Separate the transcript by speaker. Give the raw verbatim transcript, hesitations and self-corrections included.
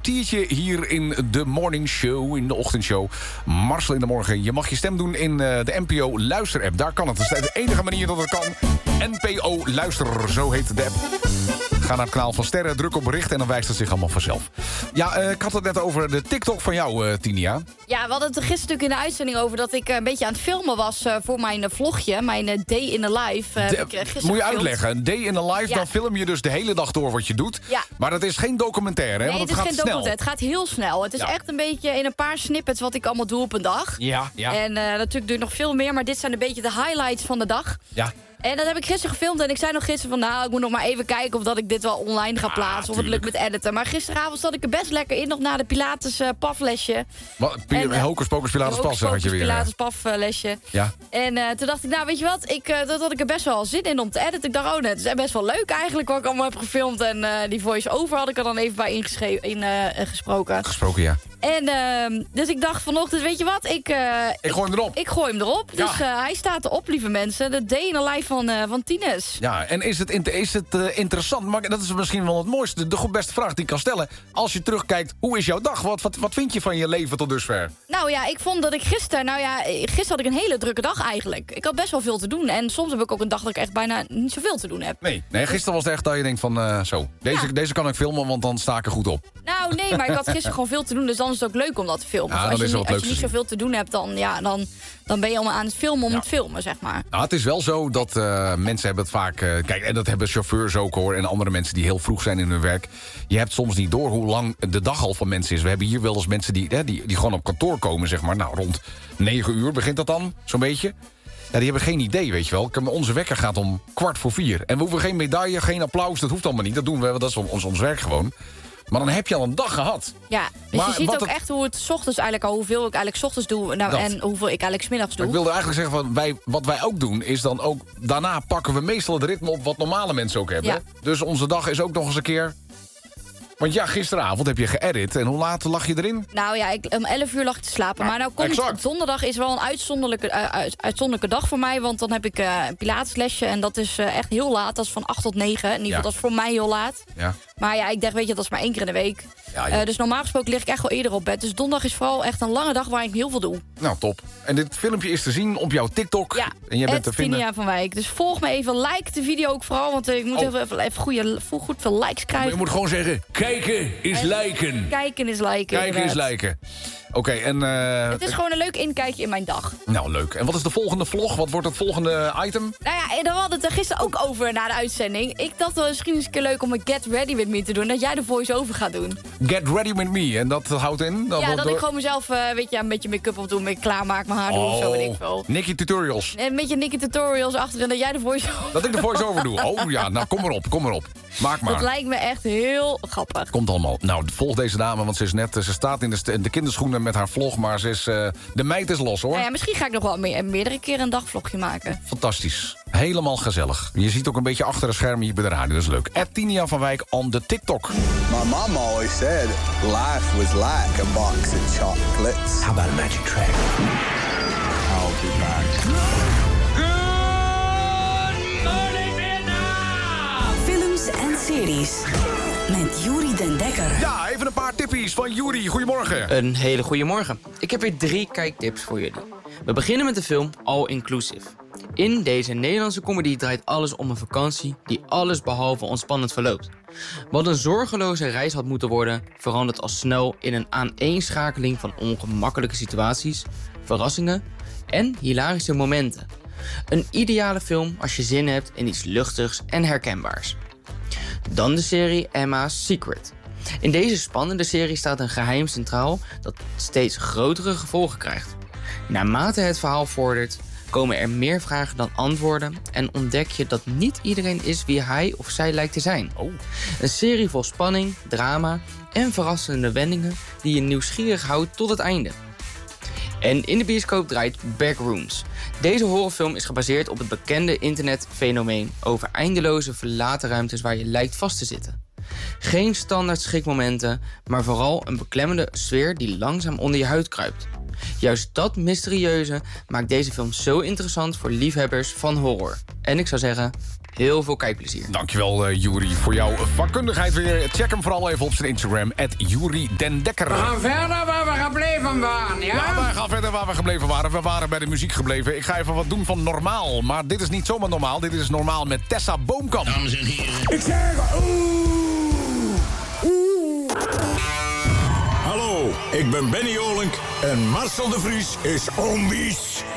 Speaker 1: kwartiertje hier in de morning show, in de ochtendshow. Marcel in de morgen. Je mag je stem doen in uh, de N P O Luister-app. Daar kan het. Dat is de enige manier dat het kan. N P O Luister, zo heet de app. Ga naar het kanaal van Sterren, druk op bericht en dan wijst het zich allemaal vanzelf. Ja, uh, ik had het net over de TikTok van jou, uh, Tinia.
Speaker 2: Ja, we hadden het er gisteren natuurlijk in de uitzending over... dat ik uh, een beetje aan het filmen was uh, voor mijn uh, vlogje. Mijn uh, Day in the Life. Uh,
Speaker 1: de,
Speaker 2: ik, uh,
Speaker 1: moet je uitleggen, een Day in the Life, ja. Dan film je dus de hele dag door wat je doet. Ja. Maar dat is geen documentaire, hè?
Speaker 2: Nee,
Speaker 1: Want
Speaker 2: het,
Speaker 1: het
Speaker 2: is
Speaker 1: gaat
Speaker 2: geen
Speaker 1: snel.
Speaker 2: Het gaat heel snel. Het is ja. echt een beetje in een paar snippets wat ik allemaal doe op een dag.
Speaker 1: Ja, ja.
Speaker 2: En uh, natuurlijk doe ik nog veel meer, maar dit zijn een beetje de highlights van de dag.
Speaker 1: Ja.
Speaker 2: En dat heb ik gisteren gefilmd en ik zei nog gisteren van... nou, ik moet nog maar even kijken of dat ik dit wel online ga
Speaker 1: ja,
Speaker 2: plaatsen... of het lukt met editen. Maar gisteravond zat ik er best lekker in, nog na de Pilates uh, paflesje.
Speaker 1: Wat? Uh, Hocus Pocus Pilates passen had je weer.
Speaker 2: Pilates paflesje.
Speaker 1: Ja.
Speaker 2: En uh, toen dacht ik, nou, weet je wat? Ik, uh, dat had ik er best wel zin in om te editen. Ik dacht, oh, het is best wel leuk eigenlijk wat ik allemaal heb gefilmd. En uh, die voice-over had ik er dan even bij ingeschreven, in, uh, gesproken.
Speaker 1: Gesproken, ja.
Speaker 2: En uh, dus ik dacht vanochtend, weet je wat? Ik, uh,
Speaker 1: ik gooi hem erop.
Speaker 2: Ik gooi hem erop. Ja. Dus uh, hij staat erop, lieve mensen. De Day in the Life van, uh, van Tines.
Speaker 1: Ja, en is het, is het uh, interessant? Maar dat is misschien wel het mooiste. De goed beste vraag die ik kan stellen. Als je terugkijkt, hoe is jouw dag? Wat, wat, wat vind je van je leven tot dusver?
Speaker 2: Nou ja, ik vond dat ik gisteren... Nou ja, gisteren had ik een hele drukke dag eigenlijk. Ik had best wel veel te doen. En soms heb ik ook een dag dat ik echt bijna niet zoveel te doen heb.
Speaker 1: Nee, nee gisteren was het echt dat je denkt van... Uh, zo, deze, ja. deze kan ik filmen, want dan sta ik er goed op.
Speaker 2: Nou, nee, maar ik had gisteren gewoon veel te doen. Dus dan is het ook leuk om dat te filmen.
Speaker 1: Ja,
Speaker 2: dus als
Speaker 1: is
Speaker 2: je,
Speaker 1: wat
Speaker 2: als je niet zoveel te doen hebt, dan, ja, dan, dan ben je allemaal aan het filmen om ja. het filmen, zeg maar.
Speaker 1: Nou, het is wel zo dat uh, mensen hebben het vaak... Uh, kijk, en dat hebben chauffeurs ook, hoor. En andere mensen die heel vroeg zijn in hun werk. Je hebt soms niet door hoe lang de dag al van mensen is. We hebben hier wel eens mensen die, hè, die, die gewoon op kantoor komen, zeg maar. Nou, rond negen uur begint dat dan, zo'n beetje. Ja, die hebben geen idee, weet je wel. Onze wekker gaat om kwart voor vier. En we hoeven geen medaille, geen applaus, dat hoeft allemaal niet. Dat doen we, want dat is ons, ons werk gewoon. Maar dan heb je al een dag gehad.
Speaker 2: Ja, dus
Speaker 1: maar
Speaker 2: je ziet ook
Speaker 1: het...
Speaker 2: echt hoe het 's ochtends eigenlijk al... hoeveel ik eigenlijk 's ochtends doe nou, en hoeveel ik eigenlijk 's middags doe.
Speaker 1: Maar ik wilde eigenlijk zeggen, van wij, wat wij ook doen... is dan ook, daarna pakken we meestal het ritme op... wat normale mensen ook hebben. Ja. Dus onze dag is ook nog eens een keer... Want ja, gisteravond heb je geëdit. En hoe laat lag je erin?
Speaker 2: Nou ja, ik, om elf uur lag ik te slapen. Maar nou komt het, donderdag is wel een uitzonderlijke, uh, uitzonderlijke dag voor mij. Want dan heb ik uh, een pilateslesje. En dat is uh, echt heel laat. Dat is van acht tot negen. In ieder geval, ja. dat is voor mij heel laat. Ja. Maar ja, ik dacht, weet je, dat is maar één keer in de week. Ja, uh, dus normaal gesproken lig ik echt wel eerder op bed. Dus donderdag is vooral echt een lange dag waar ik heel veel doe. Nou, top. En dit filmpje is te zien op jouw TikTok. Ja, en jij bent te vinden. Tinia van Wijk. Dus volg me even. Like de video ook vooral. Want ik moet oh. even, even, even goede, goed veel likes krijgen. Maar je moet gewoon zeggen, kijken is liken. Kijken is liken. Kijken is liken. Oké, okay, en... Uh, het is gewoon een leuk inkijkje in mijn dag. Nou, leuk. En wat is de volgende vlog? Wat wordt het volgende item? Nou ja, daar hadden we het er gisteren ook over na de uitzending. Ik dacht wel misschien eens een keer leuk om een Get Ready With Me te doen. Dat jij de voice-over gaat doen. Get Ready With Me. En dat houdt in? Dat ja, dat door... ik gewoon mezelf uh, weet je, een beetje make-up op doe. Een beetje klaarmaak, mijn haar doe oh, of zo, weet ik veel. Nicky Tutorials. Een beetje Nicky Tutorials achterin. Dat jij de voice-over... Dat ik de voice-over doe. Oh ja, nou kom maar op, kom maar op. Maak maar. Dat lijkt me echt heel grappig. Komt allemaal. Nou, volg deze dame, want ze is net... Ze staat in de, de kinderschoenen met haar vlog, maar ze is... Uh, de meid is los, hoor. Nou ja, misschien ga ik nog wel me meerdere keren een dagvlogje maken. Fantastisch. Helemaal gezellig. Je ziet ook een beetje achter de schermen hier bij de radio. Dat is leuk. At Tinia van Wijk on de TikTok.
Speaker 3: My mom always said life was like a box of chocolates. How about a magic track? I'll be back.
Speaker 4: Films en series met Juri den Dekker.
Speaker 1: Ja, even een paar tippies van Juri. Goedemorgen.
Speaker 5: Een hele goede morgen. Ik heb weer drie kijktips voor jullie. We beginnen met de film All Inclusive. In deze Nederlandse comedy draait alles om een vakantie die alles behalve ontspannend verloopt. Wat een zorgeloze reis had moeten worden, verandert al snel in een aaneenschakeling van ongemakkelijke situaties, verrassingen en hilarische momenten. Een ideale film als je zin hebt in iets luchtigs en herkenbaars. Dan de serie Emma's Secret. In deze spannende serie staat een geheim centraal dat steeds grotere gevolgen krijgt. Naarmate het verhaal vordert, komen er meer vragen dan antwoorden en ontdek je dat niet iedereen is wie hij of zij lijkt te zijn. Oh. Een serie vol spanning, drama en verrassende wendingen die je nieuwsgierig houdt tot het einde. En in de bioscoop draait Backrooms. Deze horrorfilm is gebaseerd op het bekende internetfenomeen over eindeloze verlaten ruimtes waar je lijkt vast te zitten. Geen standaard schrikmomenten, maar vooral een beklemmende sfeer die langzaam onder je huid kruipt. Juist dat mysterieuze maakt deze film zo interessant voor liefhebbers van horror. En ik zou zeggen, Heel veel kijkplezier.
Speaker 1: Dankjewel, uh, Juri, voor jouw vakkundigheid weer. Check hem vooral even op zijn Instagram, at Juri Den Dekker.
Speaker 6: We gaan verder waar we gebleven waren, ja?
Speaker 1: Ja, we gaan verder waar we gebleven waren. We waren bij de muziek gebleven. Ik ga even wat doen van normaal. Maar dit is niet zomaar normaal. Dit is normaal met Tessa Boomkamp.
Speaker 7: Dames en heren.
Speaker 8: Ik zeg oeh. Oeh. Hallo, ik ben Benny Olink en Marcel de Vries is onwies.